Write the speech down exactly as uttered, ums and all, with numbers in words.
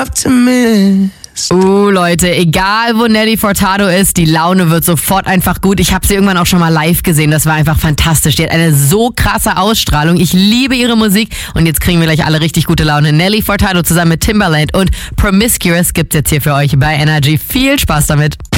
Uh, Leute, egal wo Nelly Furtado ist, die Laune wird sofort einfach gut. Ich habe sie irgendwann auch schon mal live gesehen, das war einfach fantastisch. Die hat eine so krasse Ausstrahlung. Ich liebe ihre Musik und jetzt kriegen wir gleich alle richtig gute Laune. Nelly Furtado zusammen mit Timbaland und Promiscuous gibt's jetzt hier für euch bei Energy. Viel Spaß damit.